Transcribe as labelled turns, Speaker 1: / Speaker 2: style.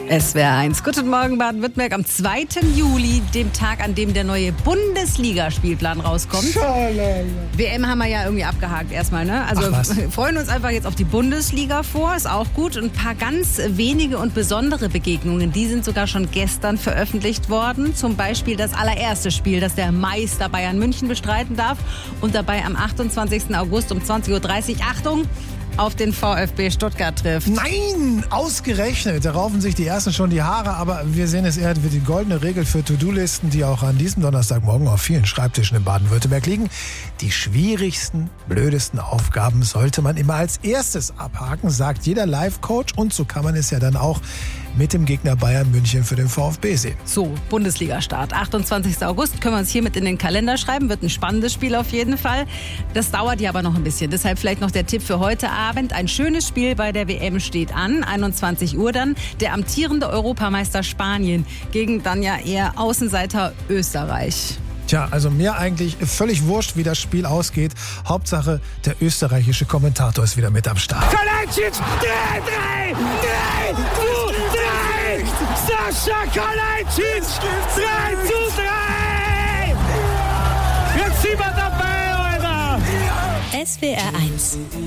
Speaker 1: SWR 1. Guten Morgen, Baden-Württemberg. Am 2. Juli, dem Tag, an dem der neue Bundesligaspielplan rauskommt. WM haben wir ja irgendwie abgehakt erstmal, ne? Also wir freuen uns einfach jetzt auf die Bundesliga vor, ist auch gut. Und ein paar ganz wenige und besondere Begegnungen, die sind sogar schon gestern veröffentlicht worden. Zum Beispiel das allererste Spiel, das der Meister Bayern München bestreiten darf. Und dabei am 28. August um 20.30 Uhr, Achtung, auf den VfB Stuttgart trifft.
Speaker 2: Nein, ausgerechnet. Da raufen sich die Ersten schon die Haare. Aber wir sehen es eher wie die goldene Regel für To-Do-Listen, die auch an diesem Donnerstagmorgen auf vielen Schreibtischen in Baden-Württemberg liegen. Die schwierigsten, blödesten Aufgaben sollte man immer als erstes abhaken, sagt jeder Live-Coach. Und so kann man es ja dann auch mit dem Gegner Bayern München für den VfB sehen.
Speaker 1: So, Bundesliga-Start. 28. August können wir uns hier mit in den Kalender schreiben. Wird ein spannendes Spiel auf jeden Fall. Das dauert ja aber noch ein bisschen. Deshalb vielleicht noch der Tipp für heute Abend. Ein schönes Spiel bei der WM steht an. 21 Uhr dann. Der amtierende Europameister Spanien gegen dann ja eher Außenseiter Österreich.
Speaker 2: Tja, also mir eigentlich völlig wurscht, wie das Spiel ausgeht. Hauptsache, der österreichische Kommentator ist wieder mit am Start.
Speaker 3: Kalajdzic, 3! Sascha Kalajdzic, 3:3! Jetzt sind wir dabei, Alter!
Speaker 4: SWR 1